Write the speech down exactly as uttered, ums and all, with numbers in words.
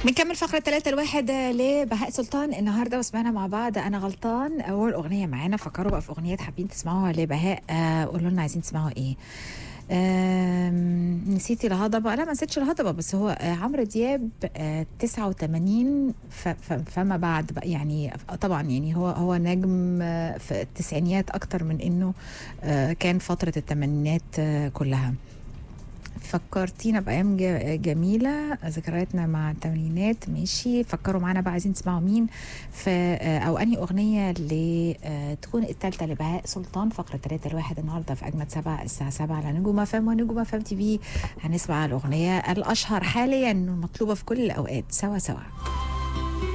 بنكمل فقرة ثلاثة الواحد لبهاء سلطان النهاردة، وسمعنا مع بعض أنا غلطان أول أغنية معانا. فكروا بقى في أغنيات حابين تسمعوها لبهاء، آه قولوا لنا عايزين تسمعوا إيه. نسيتي الهضبة؟ لا ما نسيتش الهضبة، بس هو آه عمرو دياب آه تسعة وثمانين فما بعد بقى، يعني طبعا يعني هو هو نجم آه في التسعينيات أكتر من إنه آه كان فترة الثمانينات آه كلها. فكرتينا بأيام جميلة، ذكرياتنا مع الثمانينات. ماشي، فكروا معانا بقى عايزين تسمعوا مين في أو أنهي أغنية اللي تكون الثالثة لبهاء سلطان. فقرة ثلاثة الواحد النهاردة في أجمد سبعة الساعة سبعة على نجوم فم ونجوم فم تي في. هنسمع الأغنية الأشهر حاليا المطلوبة في كل الأوقات، سوا سوا.